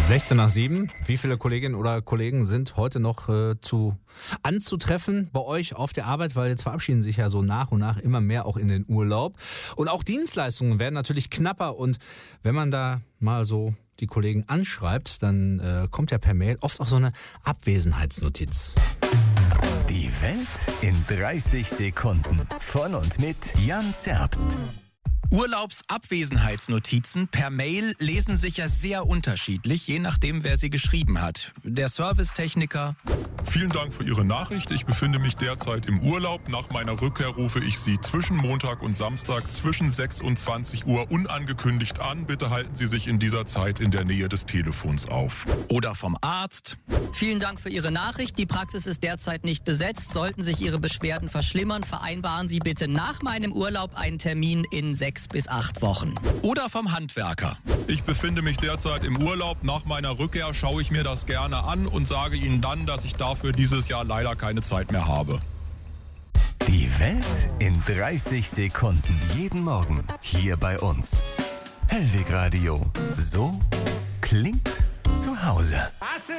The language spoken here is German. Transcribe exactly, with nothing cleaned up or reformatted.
sechzehn nach sieben. Wie viele Kolleginnen oder Kollegen sind heute noch äh, zu anzutreffen bei euch auf der Arbeit? Weil jetzt verabschieden sich ja so nach und nach immer mehr auch in den Urlaub. Und auch Dienstleistungen werden natürlich knapper. Und wenn man da mal so die Kollegen anschreibt, dann äh, kommt ja per Mail oft auch so eine Abwesenheitsnotiz. Die Welt in dreißig Sekunden. Von und mit Jan Zerbst. Urlaubsabwesenheitsnotizen per Mail lesen sich ja sehr unterschiedlich, je nachdem, wer sie geschrieben hat. Der Servicetechniker: Vielen Dank für Ihre Nachricht. Ich befinde mich derzeit im Urlaub. Nach meiner Rückkehr rufe ich Sie zwischen Montag und Samstag zwischen sechs und zwanzig Uhr unangekündigt an. Bitte halten Sie sich in dieser Zeit in der Nähe des Telefons auf. Oder vom Arzt: Vielen Dank für Ihre Nachricht. Die Praxis ist derzeit nicht besetzt. Sollten sich Ihre Beschwerden verschlimmern, vereinbaren Sie bitte nach meinem Urlaub einen Termin in sechs bis acht Wochen. Oder vom Handwerker: Ich befinde mich derzeit im Urlaub. Nach meiner Rückkehr schaue ich mir das gerne an und sage Ihnen dann, dass ich dafür dieses Jahr leider keine Zeit mehr habe. Die Welt in dreißig Sekunden. Jeden Morgen hier bei uns. Hellweg Radio. So klingt zu Hause.